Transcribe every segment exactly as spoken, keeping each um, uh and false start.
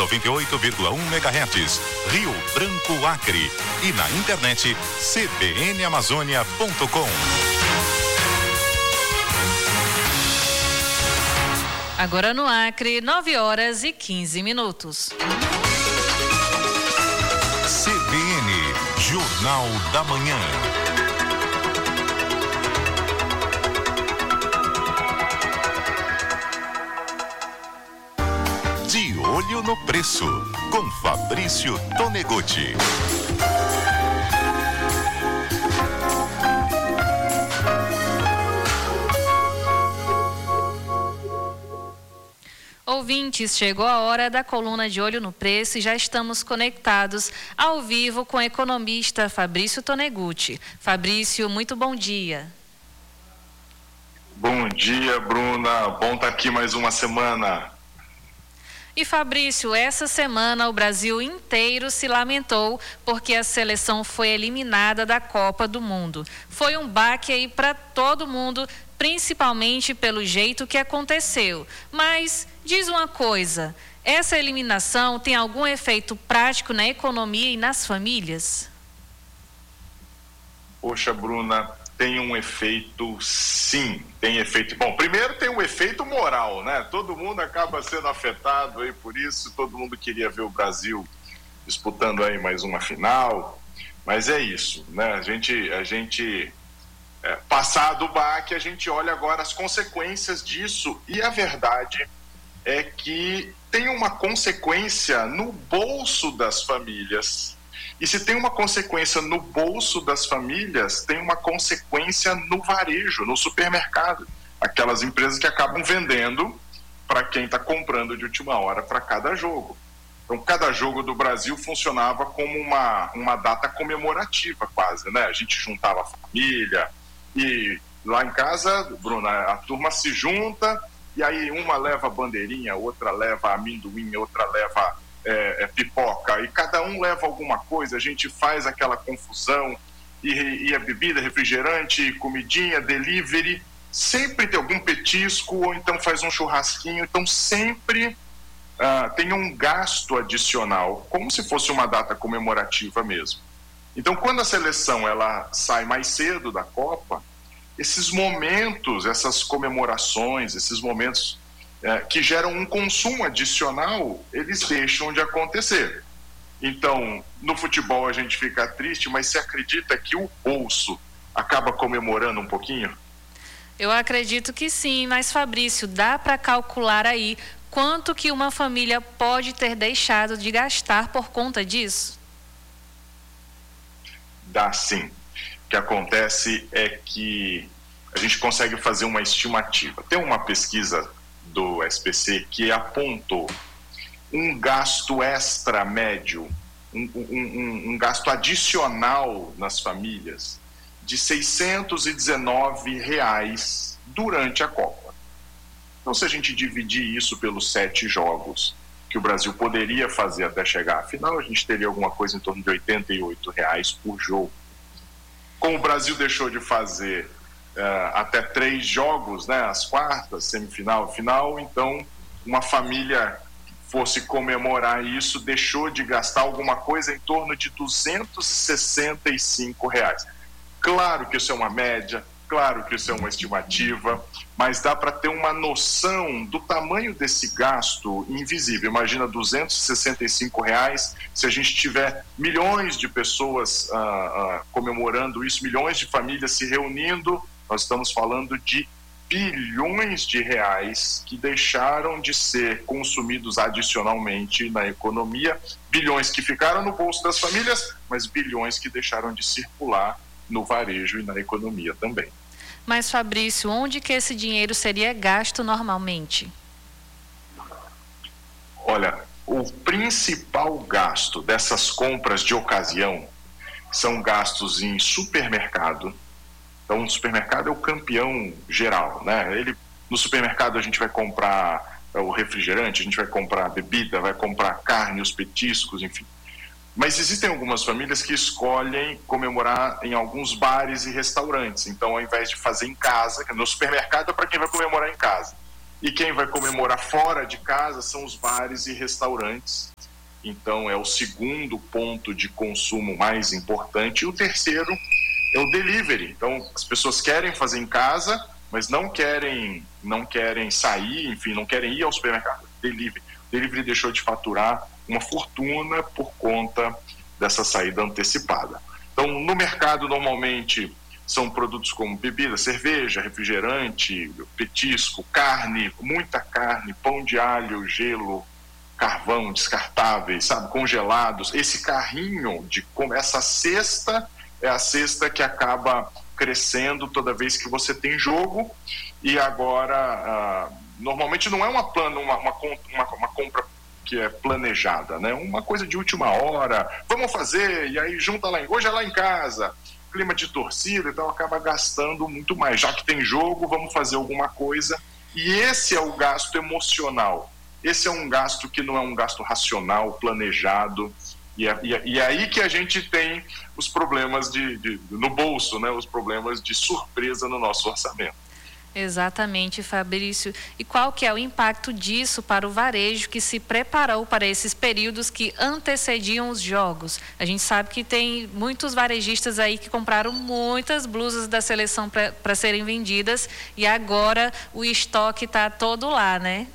noventa e oito vírgula um megahertz, Rio Branco, Acre. E na internet c b n amazônia ponto com. Agora no Acre, nove horas e quinze minutos. C B N, Jornal da Manhã. De olho no preço, com Fabrício Tonegutti. Ouvintes, chegou a hora da coluna de Olho no Preço e já estamos conectados ao vivo com o economista Fabrício Tonegutti. Fabrício, muito bom dia. Bom dia, Bruna. Bom estar aqui mais uma semana. E Fabrício, essa semana o Brasil inteiro se lamentou porque a seleção foi eliminada da Copa do Mundo. Foi um baque aí para todo mundo, principalmente pelo jeito que aconteceu. Mas diz uma coisa, essa eliminação tem algum efeito prático na economia e nas famílias? Poxa, Bruna, tem um efeito, sim, tem efeito. Bom, primeiro tem um efeito moral, né? Todo mundo acaba sendo afetado aí por isso, todo mundo queria ver o Brasil disputando aí mais uma final, mas é isso, né? A gente, a gente é, passado o baque, a gente olha agora as consequências disso, e a verdade é que tem uma consequência no bolso das famílias. E se tem uma consequência no bolso das famílias, tem uma consequência no varejo, no supermercado. Aquelas empresas que acabam vendendo para quem está comprando de última hora para cada jogo. Então, cada jogo do Brasil funcionava como uma, uma data comemorativa quase, né? A gente juntava a família e lá em casa, Bruna, a turma se junta e aí uma leva bandeirinha, outra leva amendoim, outra leva é, é, pipoca, e cada um leva alguma coisa, a gente faz aquela confusão, e, e a bebida, refrigerante, comidinha, delivery, sempre tem algum petisco, ou então faz um churrasquinho, então sempre uh, tem um gasto adicional, como se fosse uma data comemorativa mesmo. Então, quando a seleção ela sai mais cedo da Copa, esses momentos, essas comemorações, esses momentos é, que geram um consumo adicional, eles deixam de acontecer. Então, no futebol a gente fica triste, mas você acredita que o bolso acaba comemorando um pouquinho? Eu acredito que sim, mas Fabrício, dá para calcular aí quanto que uma família pode ter deixado de gastar por conta disso? Dá sim. O que acontece é que a gente consegue fazer uma estimativa. Tem uma pesquisa do S P C que apontou um gasto extra médio, um, um, um, um gasto adicional nas famílias de seiscentos e dezenove reais durante a Copa. Então, se a gente dividir isso pelos sete jogos que o Brasil poderia fazer até chegar à final, a gente teria alguma coisa em torno de oitenta e oito reais por jogo. Como o Brasil deixou de fazer uh, até três jogos, né, as quartas, semifinal, final, então uma família fosse comemorar isso, deixou de gastar alguma coisa em torno de duzentos e sessenta e cinco reais. Claro que isso é uma média, claro que isso é uma estimativa, mas dá para ter uma noção do tamanho desse gasto invisível. Imagina duzentos e sessenta e cinco reais, se a gente tiver milhões de pessoas uh, uh, comemorando isso, milhões de famílias se reunindo, nós estamos falando de bilhões de reais que deixaram de ser consumidos adicionalmente na economia, bilhões que ficaram no bolso das famílias, mas bilhões que deixaram de circular no varejo e na economia também. Mas, Fabrício, onde que esse dinheiro seria gasto normalmente? Olha, o principal gasto dessas compras de ocasião são gastos em supermercado. Então, o supermercado é o campeão geral, né? Ele, no supermercado a gente vai comprar o refrigerante, a gente vai comprar bebida, vai comprar carne, os petiscos, enfim. Mas existem algumas famílias que escolhem comemorar em alguns bares e restaurantes. Então, ao invés de fazer em casa, no supermercado é para quem vai comemorar em casa. E quem vai comemorar fora de casa são os bares e restaurantes. então é o segundo ponto de consumo mais importante. E o terceiro é o delivery. Então, as pessoas querem fazer em casa, mas não querem, não querem sair, enfim, não querem ir ao supermercado. Delivery. Delivery deixou de faturar uma fortuna por conta dessa saída antecipada. Então, no mercado, normalmente, são produtos como bebida, cerveja, refrigerante, petisco, carne, muita carne, pão de alho, gelo, carvão, descartáveis, sabe, congelados. Esse carrinho, de essa cesta, é a cesta que acaba crescendo toda vez que você tem jogo. E agora, ah, normalmente não é uma, plano, uma, uma, uma, uma compra que é planejada, né? Uma coisa de última hora, vamos fazer, e aí junta lá, em, hoje é lá em casa, clima de torcida, então acaba gastando muito mais. Já que tem jogo, vamos fazer alguma coisa. E esse é o gasto emocional. Esse é um gasto que não é um gasto racional, planejado. E é, e é, e é aí que a gente tem os problemas de, de, no bolso, né? Os problemas de surpresa no nosso orçamento. Exatamente, Fabrício. E qual que é o impacto disso para o varejo que se preparou para esses períodos que antecediam os jogos? A gente sabe que tem muitos varejistas aí que compraram muitas blusas da seleção para serem vendidas e agora o estoque está todo lá, né?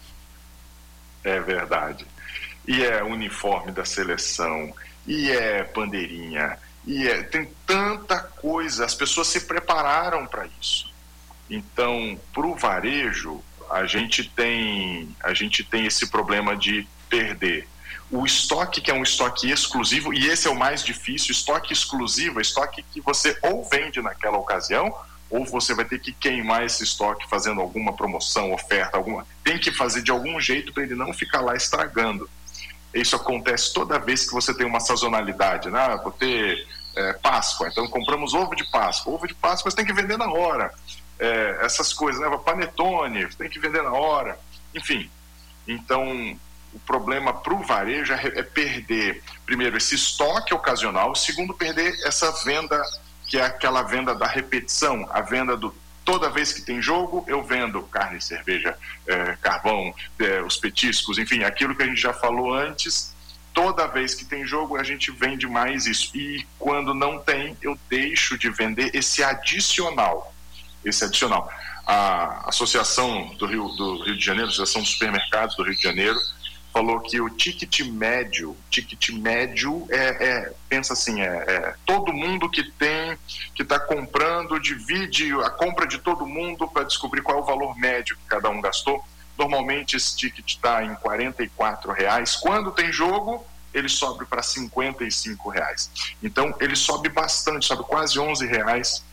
É verdade. E é uniforme da seleção, e é bandeirinha, e é, tem tanta coisa, as pessoas se prepararam para isso. Então, para o varejo, a gente tem, a gente tem esse problema de perder. O estoque, que é um estoque exclusivo, e esse é o mais difícil, estoque exclusivo, estoque que você ou vende naquela ocasião, ou você vai ter que queimar esse estoque fazendo alguma promoção, oferta, alguma. Tem que fazer de algum jeito para ele não ficar lá estragando. Isso acontece toda vez que você tem uma sazonalidade, né? Ah, vou ter é, Páscoa, então compramos ovo de Páscoa. Ovo de Páscoa você tem que vender na hora. É, essas coisas, né? Panetone, você tem que vender na hora. Enfim, então o problema para o varejo é, é perder, primeiro, esse estoque ocasional, segundo, perder essa venda, que é aquela venda da repetição, a venda do toda vez que tem jogo, eu vendo carne, cerveja, é, carvão, é, os petiscos, enfim, aquilo que a gente já falou antes. Toda vez que tem jogo, a gente vende mais isso. E quando não tem, eu deixo de vender esse adicional. Esse adicional. A Associação do Rio, do Rio de Janeiro, a Associação dos Supermercados do Rio de Janeiro, falou que o ticket médio, ticket médio é, é pensa assim, é, é todo mundo que tem, que está comprando, divide a compra de todo mundo para descobrir qual é o valor médio que cada um gastou. Normalmente esse ticket está em quarenta e quatro reais. Quando tem jogo, ele sobe para cinquenta e cinco reais. Então ele sobe bastante, sobe quase onze reais.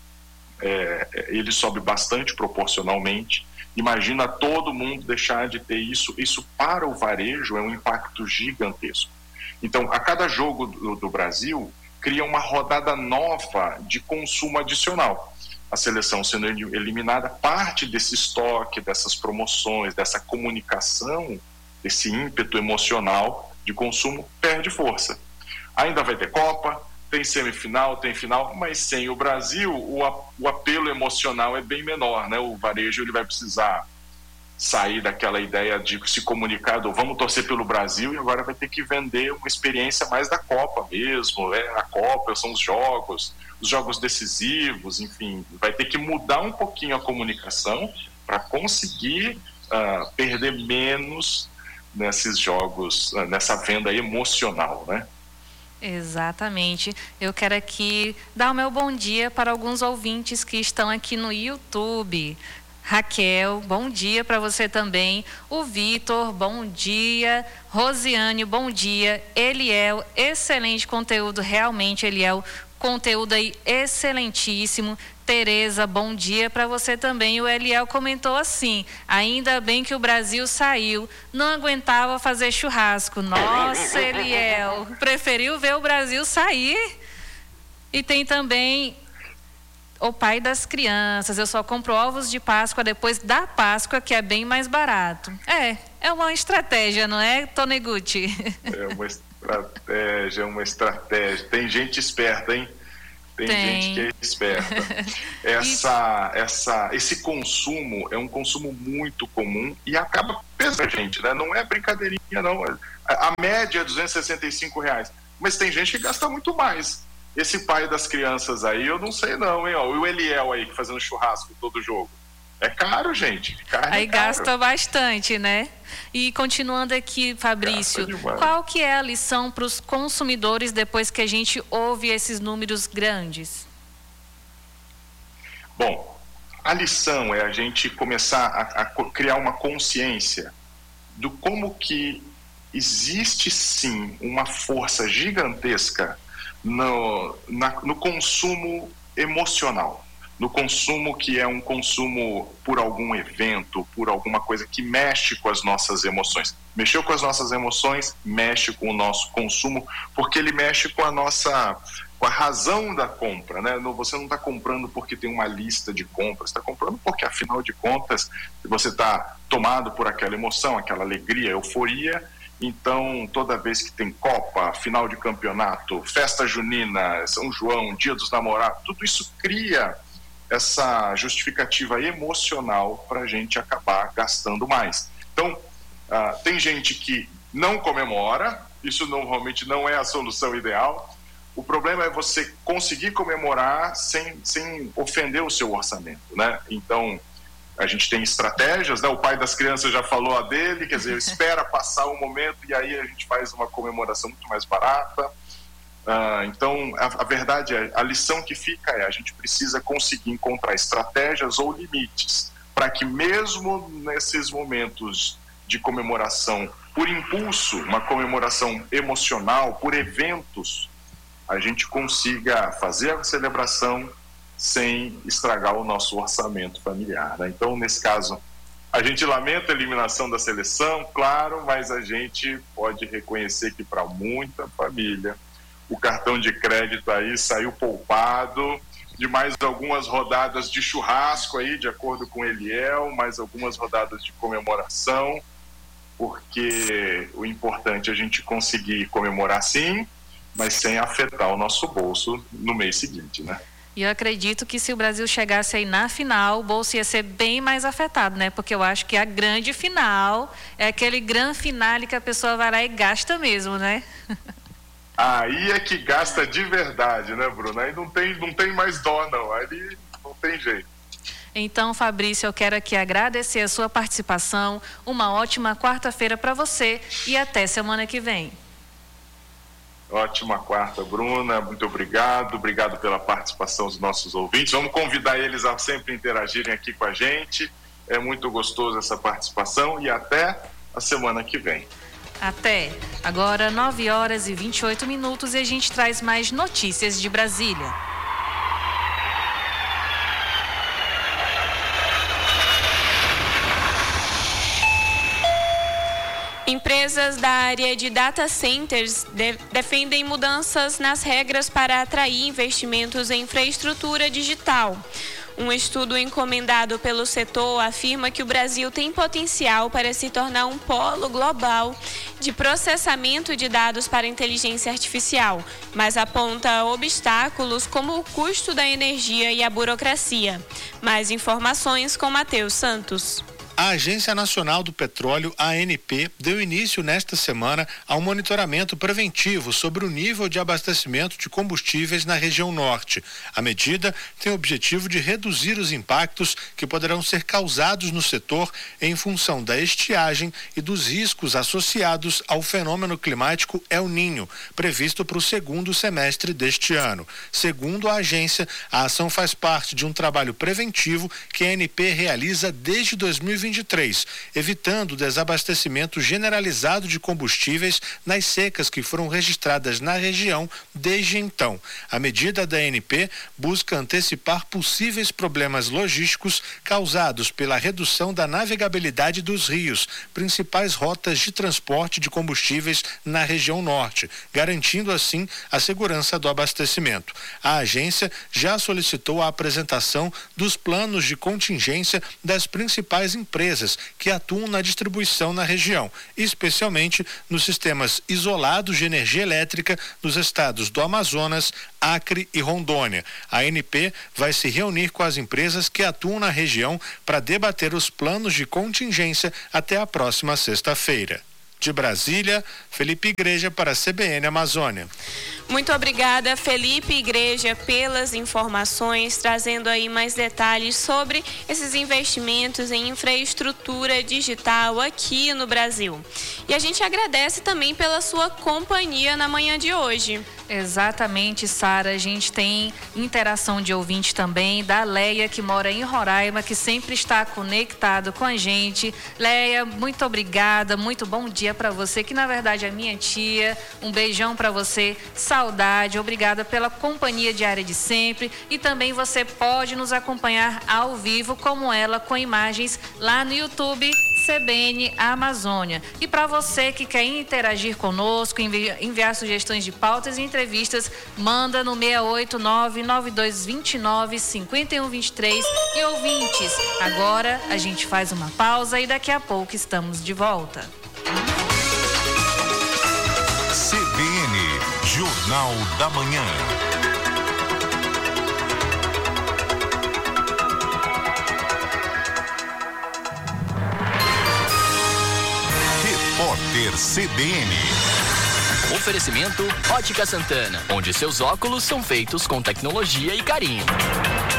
É, ele sobe bastante proporcionalmente. Imagina todo mundo deixar de ter isso. Isso para o varejo é um impacto gigantesco. Então, a cada jogo do, do Brasil, cria uma rodada nova de consumo adicional. A seleção sendo eliminada, parte desse estoque, dessas promoções, dessa comunicação, desse ímpeto emocional de consumo, perde força. Ainda vai ter Copa, tem semifinal, tem final, mas sem o Brasil, o apelo emocional é bem menor, né? O varejo ele vai precisar sair daquela ideia de se comunicar do vamos torcer pelo Brasil e agora vai ter que vender uma experiência mais da Copa mesmo, é a Copa, são os jogos, os jogos decisivos, enfim, vai ter que mudar um pouquinho a comunicação para conseguir uh, perder menos nesses jogos, uh, nessa venda emocional, né? Exatamente. Eu quero aqui dar o meu bom dia para alguns ouvintes que estão aqui no YouTube. Raquel, bom dia para você também. O Vitor, bom dia. Rosiane, bom dia. Eliel, excelente conteúdo, realmente, Eliel, conteúdo aí excelentíssimo. Tereza, bom dia para você também. O Eliel comentou assim: ainda bem que o Brasil saiu, não aguentava fazer churrasco. Nossa, Eliel, preferiu ver o Brasil sair. E tem também o pai das crianças: eu só compro ovos de Páscoa depois da Páscoa, que é bem mais barato. É, é uma estratégia, não é, Toneguchi? É uma estratégia, uma estratégia. Tem gente esperta, hein? Tem, Tem. gente que é esperta. Essa, essa, esse consumo é um consumo muito comum e acaba pesando a gente, né? Não é brincadeirinha, não. A, a média é duzentos e sessenta e cinco reais. Mas tem gente que gasta muito mais. Esse pai das crianças aí, eu não sei não, hein? Ó, o Eliel aí, fazendo churrasco todo jogo. É caro, gente. Carne Aí é caro. gasta bastante, né? E continuando aqui, Fabrício, qual que é a lição para os consumidores depois que a gente ouve esses números grandes? Bom, a lição é a gente começar a, a criar uma consciência do como que existe sim uma força gigantesca no, na, no consumo emocional. No consumo que é um consumo por algum evento, por alguma coisa que mexe com as nossas emoções. Mexeu com as nossas emoções, mexe com o nosso consumo, porque ele mexe com a nossa, com a razão da compra, né? Você não está comprando porque tem uma lista de compras, está comprando porque, afinal de contas, você está tomado por aquela emoção, aquela alegria, euforia. Então, toda vez que tem Copa, final de campeonato, festa junina, São João, Dia dos Namorados, tudo isso cria essa justificativa emocional para a gente acabar gastando mais. Então, uh, tem gente que não comemora, isso normalmente não é a solução ideal. O problema é você conseguir comemorar sem, sem ofender o seu orçamento, né? Então, a gente tem estratégias, né? O pai das crianças já falou a dele, quer dizer, espera passar um momento e aí a gente faz uma comemoração muito mais barata. Uh, então, a, a verdade é, a lição que fica é, a gente precisa conseguir encontrar estratégias ou limites para que mesmo nesses momentos de comemoração por impulso, uma comemoração emocional, por eventos, a gente consiga fazer a celebração sem estragar o nosso orçamento familiar, né? Então, nesse caso, a gente lamenta a eliminação da seleção, claro, mas a gente pode reconhecer que para muita família o cartão de crédito aí saiu poupado de mais algumas rodadas de churrasco aí, de acordo com o Eliel, mais algumas rodadas de comemoração, porque o importante é a gente conseguir comemorar sim, mas sem afetar o nosso bolso no mês seguinte, né? E eu acredito que se o Brasil chegasse aí na final, o bolso ia ser bem mais afetado, né? Porque eu acho que a grande final é aquele grande finale que a pessoa vai lá e gasta mesmo, né? Aí é que gasta de verdade, né, Bruno? Aí não tem, não tem mais dó, não. Aí não tem jeito. Então, Fabrício, eu quero aqui agradecer a sua participação. Uma ótima quarta-feira para você e até semana que vem. Ótima quarta, Bruna. Muito obrigado. Obrigado pela participação dos nossos ouvintes. Vamos convidar eles a sempre interagirem aqui com a gente. É muito gostoso essa participação e até a semana que vem. Até. Agora, nove horas e vinte e oito minutos e a gente traz mais notícias de Brasília. Empresas da área de data centers de- defendem mudanças nas regras para atrair investimentos em infraestrutura digital. Um estudo encomendado pelo setor afirma que o Brasil tem potencial para se tornar um polo global de processamento de dados para inteligência artificial, mas aponta obstáculos como o custo da energia e a burocracia. Mais informações com Matheus Santos. A Agência Nacional do Petróleo, A N P, deu início nesta semana a um monitoramento preventivo sobre o nível de abastecimento de combustíveis na região norte. A medida tem o objetivo de reduzir os impactos que poderão ser causados no setor em função da estiagem e dos riscos associados ao fenômeno climático El Niño, previsto para o segundo semestre deste ano. Segundo a agência, a ação faz parte de um trabalho preventivo que a A N P realiza desde dois mil e vinte e três, evitando o desabastecimento generalizado de combustíveis nas secas que foram registradas na região desde então. A medida da A N P busca antecipar possíveis problemas logísticos causados pela redução da navegabilidade dos rios, principais rotas de transporte de combustíveis na região norte, garantindo assim a segurança do abastecimento. A agência já solicitou a apresentação dos planos de contingência das principais empresas empresas que atuam na distribuição na região, especialmente nos sistemas isolados de energia elétrica nos estados do Amazonas, Acre e Rondônia. A A N P vai se reunir com as empresas que atuam na região para debater os planos de contingência até a próxima sexta-feira. De Brasília, Felipe Igreja para a C B N Amazônia. Muito obrigada, Felipe Igreja, pelas informações, trazendo aí mais detalhes sobre esses investimentos em infraestrutura digital aqui no Brasil. E a gente agradece também pela sua companhia na manhã de hoje. Exatamente, Sara. A gente tem interação de ouvinte também, da Leia, que mora em Roraima, que sempre está conectado com a gente. Leia, muito obrigada, muito bom dia para você, que na verdade é minha tia. Um beijão para você, saudade, obrigada pela companhia diária de sempre. E também você pode nos acompanhar ao vivo, como ela, com imagens lá no YouTube C B N Amazônia. E para você que quer interagir conosco, envi- enviar sugestões de pautas e entrevistas, manda no seis oito nove, nove dois dois nove, cinco um dois três. E ouvintes, agora a gente faz uma pausa e daqui a pouco estamos de volta. C B N, Jornal da Manhã. Repórter C B N. Oferecimento Ótica Santana, onde seus óculos são feitos com tecnologia e carinho.